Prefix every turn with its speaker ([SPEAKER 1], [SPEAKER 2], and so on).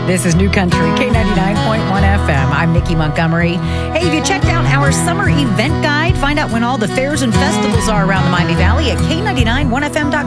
[SPEAKER 1] This is New Country, K99.1 FM. I'm Nikki Montgomery. Hey, have you checked out our summer event guide? Find out when all the fairs and festivals are around the Miami Valley at K991FM.com.